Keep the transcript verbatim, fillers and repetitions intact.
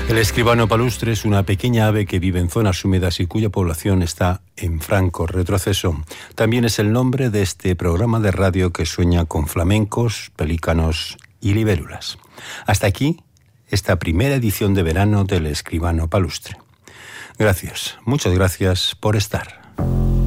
El escribano palustre es una pequeña ave que vive en zonas húmedas y cuya población está en franco retroceso. También es el nombre de este programa de radio que sueña con flamencos, pelícanos y libélulas. Hasta aquí esta primera edición de verano del escribano palustre. Gracias, muchas gracias por estar.